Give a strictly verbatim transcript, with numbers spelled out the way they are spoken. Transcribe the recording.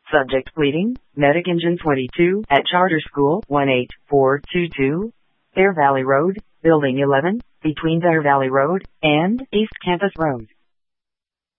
Subject pleading, Medic Engine twenty-two at Charter School one eight four two two, Bear Valley Road, Building eleven, between Bear Valley Road and East Campus Road.